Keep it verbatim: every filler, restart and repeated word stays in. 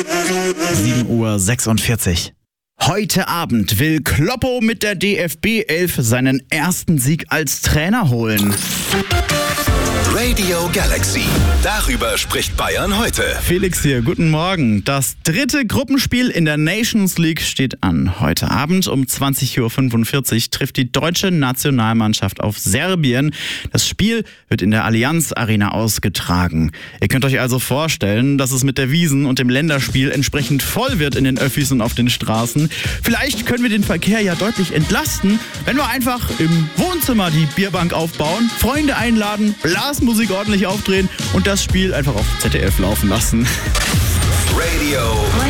sieben Uhr sechsundvierzig. Heute Abend will Kloppo mit der D F B elf seinen ersten Sieg als Trainer holen. Radio Galaxy. Darüber spricht Bayern heute. Felix hier, guten Morgen. Das dritte Gruppenspiel in der Nations League steht an. Heute Abend um zwanzig Uhr fünfundvierzig trifft die deutsche Nationalmannschaft auf Serbien. Das Spiel wird in der Allianz Arena ausgetragen. Ihr könnt euch also vorstellen, dass es mit der Wiesn und dem Länderspiel entsprechend voll wird in den Öffis und auf den Straßen. Vielleicht können wir den Verkehr ja deutlich entlasten, wenn wir einfach im Wohnzimmer die Bierbank aufbauen, Freunde einladen, Blasmusik ordentlich aufdrehen und das Spiel einfach auf Z D F laufen lassen. Radio